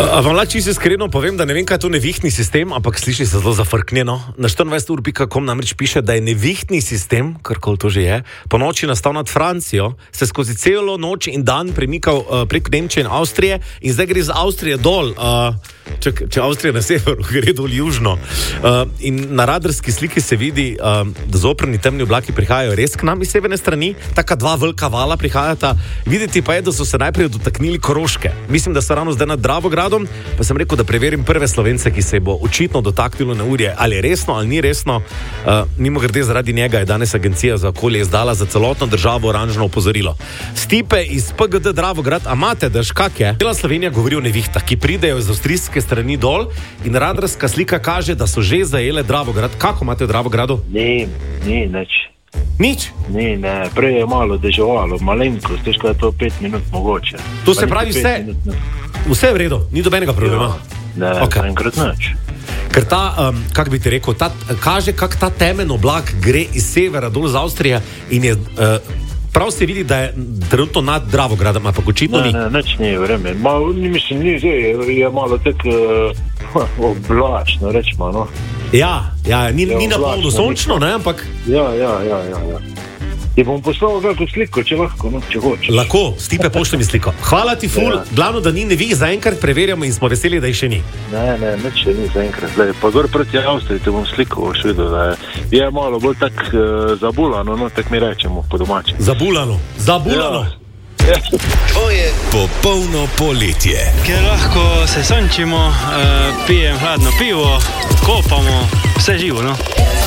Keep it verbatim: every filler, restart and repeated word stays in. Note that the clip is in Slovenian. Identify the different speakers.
Speaker 1: A vam lahko čisto iskreno povem, da ne vem, kaj je to nevihtni sistem, ampak sliši se zelo zafrknjeno. Na štiriindvajset ur pika com namreč piše, da je nevihtni sistem, karkoli to že je, po noči nastal nad Francijo, se skozi celo noč in dan premikal uh, prek Nemčije in Avstrije in zdaj gre z Avstrije dol. Uh, če, če Avstrija na severu, gre dol južno. Uh, in na radarski sliki se vidi, uh, da zoprni temni oblaki prihajajo res k nam iz severne strani, taka dva velika vala prihajata. Videti pa je, da so se najprej dotaknili Koroške. Mislim, da so ravno zdaj nad Dravogradom, pa sem rekel, da preverim prve Slovence, ki se bo očitno dotaknilo neurje, ali je resno ali ni resno. Uh, mimogrede, zaradi njega je danes Agencija za okolje izdala za celotno državo oranžno opozorilo. Stipe iz P G D Dravograd, a imate, daš, kak je? Cela Slovenija govori o nevihtah, ki pridejo iz avstrijske strani dol in radarska slika kaže, da so že zajele Dravograd. Kako imate v Dravogradu?
Speaker 2: Ni, ni, nič.
Speaker 1: Nič?
Speaker 2: Ni, ne, prej je malo deževalo, malenkost, težko je to pet minut mogoče.
Speaker 1: To se pravi vse, vse je v redu, ni dobenega problema?
Speaker 2: Ja, ne, okay. Enkrat nič.
Speaker 1: Ker ta, um, kak bi ti rekel, ta, kaže, kak ta temen oblak gre iz severa dol z Avstrije in je, uh, prav se vidi, da je trenutno nad Dravogradom, ampak očitno ni.
Speaker 2: Ne, ne, nič ni vremen. Malo, mislim, ni zdaj, je, je malo tak uh, oblačno, rečemo, no.
Speaker 1: Ja, ja, ni, ni na polno sončno, ne, ampak...
Speaker 2: Ja, ja, ja, ja, ja. Ti bom poslal kakšno sliko, če lahko, no, če hočeš.
Speaker 1: Lahko, Stipe, pošli mi sliko. Hvala ti, ful, ja. Glavno, da ni nevih, zaenkrat preverjamo in smo veseli, da jih še ni.
Speaker 2: Ne, ne, nič še ni zaenkrat. Zdaj, pa gor proti Avstriji te bom sliko boš videl, da je, je malo bolj tak uh, zabulano, no, tak mi rečemo po domači.
Speaker 1: Zabulano, zabulano.
Speaker 2: Ja.
Speaker 3: Tvoje popolno poletje.
Speaker 4: Ker lahko se sončimo, uh, pijem hladno pivo, kopamo, vse živo, no.